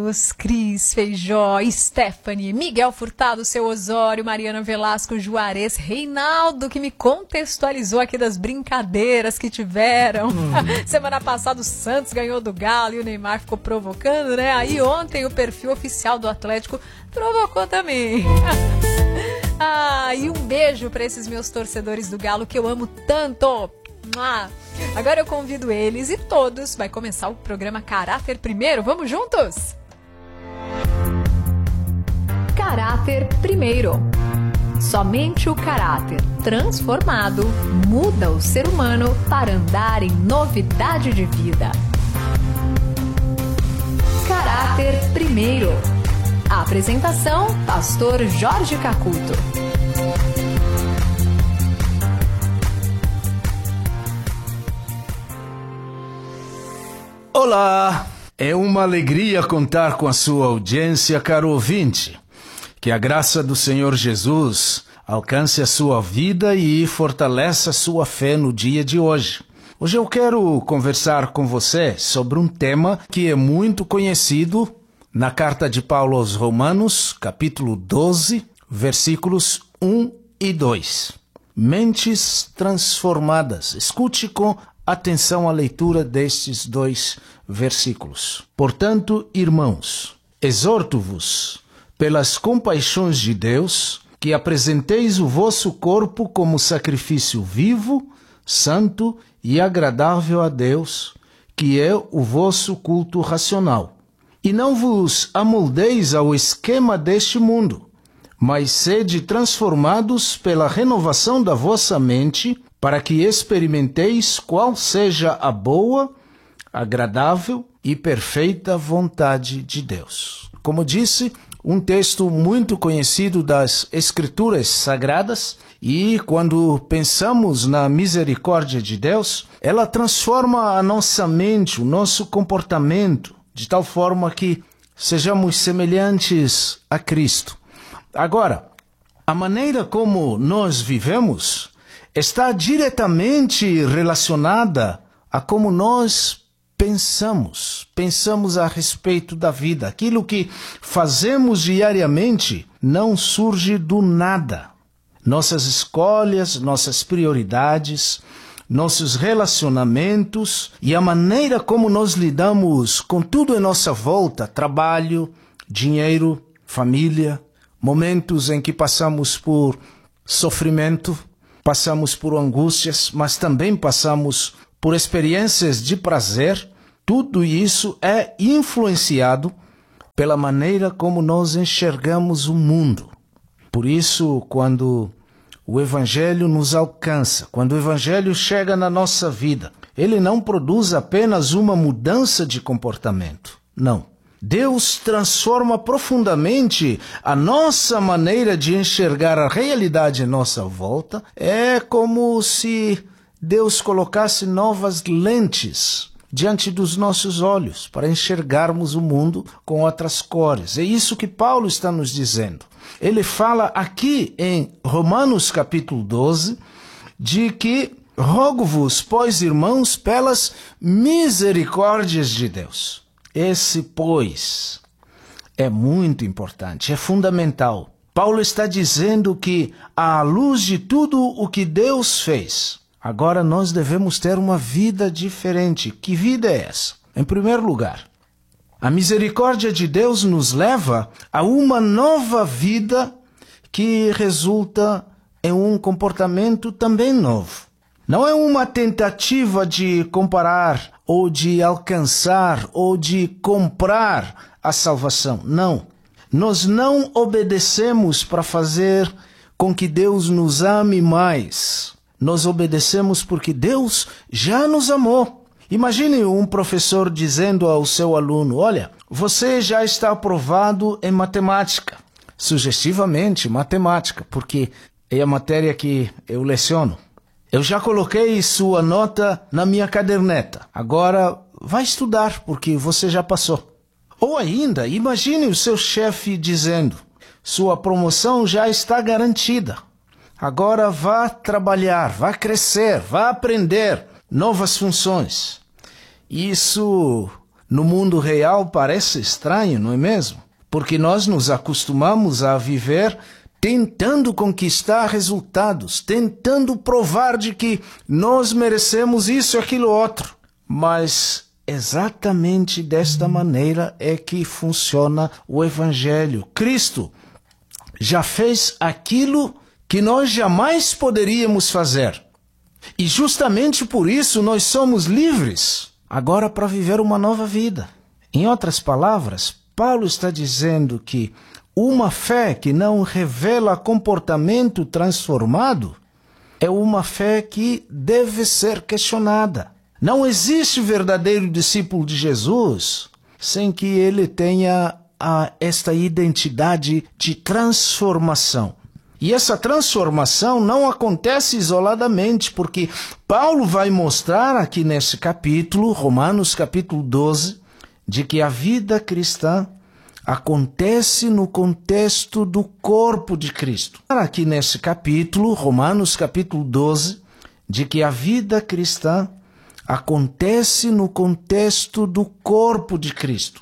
Carlos, Cris, Feijó, Stephanie, Miguel Furtado, Seu Osório, Mariana Velasco, Juarez, Reinaldo, que me contextualizou aqui das brincadeiras que tiveram. Semana passada o Santos ganhou do Galo e o Neymar ficou provocando, né? Aí ontem o perfil oficial do Atlético provocou também. E um beijo para esses meus torcedores do Galo que eu amo tanto. Agora eu convido eles e todos. Vai começar o programa Caráter Primeiro. Vamos juntos? Caráter Primeiro. Somente o caráter transformado muda o ser humano para andar em novidade de vida. Caráter Primeiro. A apresentação, Pastor Jorge Cacuto. Olá! É uma alegria contar com a sua audiência, caro ouvinte. Que a graça do Senhor Jesus alcance a sua vida e fortaleça a sua fé no dia de hoje. Hoje eu quero conversar com você sobre um tema que é muito conhecido na carta de Paulo aos Romanos, capítulo 12, versículos 1 e 2. Mentes transformadas. Escute com atenção à leitura destes dois versículos. Portanto, irmãos, exorto-vos, pelas compaixões de Deus, que apresenteis o vosso corpo como sacrifício vivo, santo e agradável a Deus, que é o vosso culto racional. E não vos amoldeis ao esquema deste mundo, mas sede transformados pela renovação da vossa mente, para que experimenteis qual seja a boa, agradável e perfeita vontade de Deus. Como disse, um texto muito conhecido das Escrituras Sagradas, e quando pensamos na misericórdia de Deus, ela transforma a nossa mente, o nosso comportamento, de tal forma que sejamos semelhantes a Cristo. Agora, a maneira como nós vivemos está diretamente relacionada a como nós pensamos a respeito da vida. Aquilo que fazemos diariamente não surge do nada. Nossas escolhas, nossas prioridades, nossos relacionamentos e a maneira como nós lidamos com tudo em nossa volta, trabalho, dinheiro, família, momentos em que passamos por sofrimento, passamos por angústias, mas também passamos por experiências de prazer. Tudo isso é influenciado pela maneira como nós enxergamos o mundo. Por isso, quando o Evangelho nos alcança, quando o Evangelho chega na nossa vida, ele não produz apenas uma mudança de comportamento. Não. Deus transforma profundamente a nossa maneira de enxergar a realidade em nossa volta. É como se Deus colocasse novas lentes diante dos nossos olhos para enxergarmos o mundo com outras cores. É isso que Paulo está nos dizendo. Ele fala aqui em Romanos capítulo 12 de que rogo-vos, pois, irmãos, pelas misericórdias de Deus. Esse, pois, é muito importante, é fundamental. Paulo está dizendo que, à luz de tudo o que Deus fez, agora nós devemos ter uma vida diferente. Que vida é essa? Em primeiro lugar, a misericórdia de Deus nos leva a uma nova vida que resulta em um comportamento também novo. Não é uma tentativa de comparar ou de alcançar ou de comprar a salvação. Não. Nós não obedecemos para fazer com que Deus nos ame mais. Nós obedecemos porque Deus já nos amou. Imagine um professor dizendo ao seu aluno: olha, você já está aprovado em matemática. Sugestivamente, matemática, porque é a matéria que eu leciono. Eu já coloquei sua nota na minha caderneta. Agora vai estudar, porque você já passou. Ou ainda, imagine o seu chefe dizendo: sua promoção já está garantida. Agora vá trabalhar, vá crescer, vá aprender novas funções. Isso no mundo real parece estranho, não é mesmo? Porque nós nos acostumamos a viver tentando conquistar resultados, tentando provar de que nós merecemos isso e aquilo outro. Mas exatamente desta maneira é que funciona o Evangelho. Cristo já fez aquilo que nós jamais poderíamos fazer. E justamente por isso nós somos livres agora para viver uma nova vida. Em outras palavras, Paulo está dizendo que uma fé que não revela comportamento transformado é uma fé que deve ser questionada. Não existe verdadeiro discípulo de Jesus sem que ele tenha esta identidade de transformação. E essa transformação não acontece isoladamente, porque Paulo vai mostrar aqui nesse capítulo, Romanos capítulo 12, de que a vida cristã acontece no contexto do corpo de Cristo. Aqui nesse capítulo, Romanos capítulo 12, de que a vida cristã acontece no contexto do corpo de Cristo.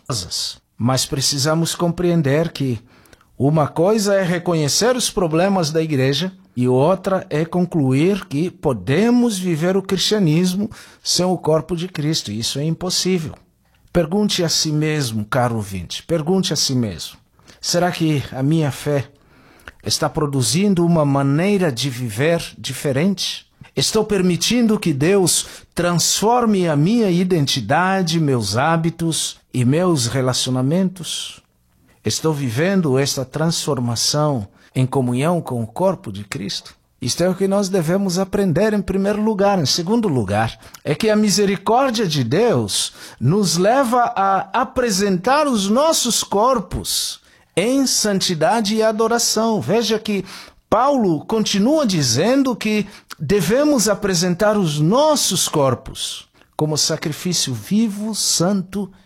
Mas precisamos compreender que uma coisa é reconhecer os problemas da igreja e outra é concluir que podemos viver o cristianismo sem o corpo de Cristo. Isso é impossível. Pergunte a si mesmo, caro ouvinte, pergunte a si mesmo. Será que a minha fé está produzindo uma maneira de viver diferente? Estou permitindo que Deus transforme a minha identidade, meus hábitos e meus relacionamentos? Estou vivendo esta transformação em comunhão com o corpo de Cristo? Isto é o que nós devemos aprender em primeiro lugar. Em segundo lugar, é que a misericórdia de Deus nos leva a apresentar os nossos corpos em santidade e adoração. Veja que Paulo continua dizendo que devemos apresentar os nossos corpos como sacrifício vivo, santo